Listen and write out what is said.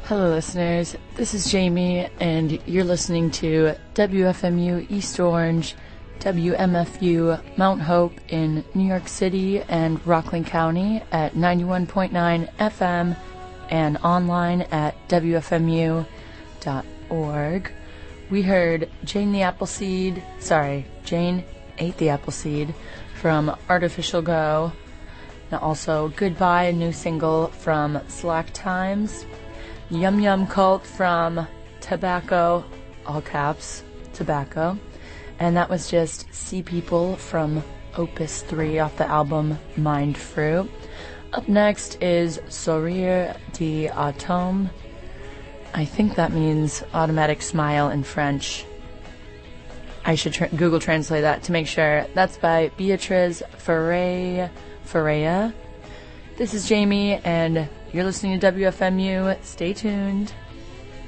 Hello, listeners. This is Jamie, and you're listening to WFMU East Orange, WMFU Mount Hope in New York City and Rockland County at 91.9 FM and online at WFMU.org. We heard Jane Ate the Appleseed from Artificial Go. And also Goodbye, a new single from Slack Times. Yum Yum Cult from Tobacco, all caps, Tobacco. And that was just Sea People from Opus 3 off the album Mind Fruit. Up next is Sourire d'Atome. I think that means automatic smile in French. I should Google translate that to make sure. That's by Beatriz Ferreira. This is Jamie, and you're listening to WFMU. Stay tuned.